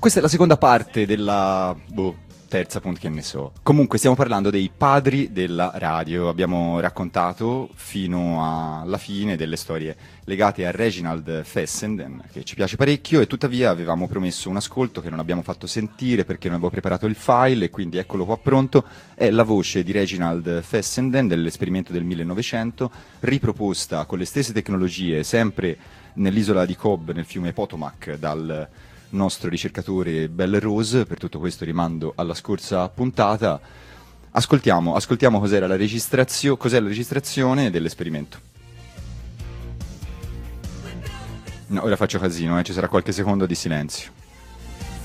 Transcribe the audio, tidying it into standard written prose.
questa è la seconda parte della terza, appunto, che ne so. Comunque stiamo parlando dei padri della radio. Abbiamo raccontato fino alla fine delle storie legate a Reginald Fessenden, che ci piace parecchio, e tuttavia avevamo promesso un ascolto che non abbiamo fatto sentire perché non avevo preparato il file, e quindi eccolo qua pronto. È la voce di Reginald Fessenden dell'esperimento del 1900, riproposta con le stesse tecnologie, sempre nell'isola di Cobb, nel fiume Potomac, dal nostro ricercatore Bell Rose. Per tutto questo rimando alla scorsa puntata. Ascoltiamo cos'è la registrazione dell'esperimento. No, ora faccio casino, ci sarà qualche secondo di silenzio.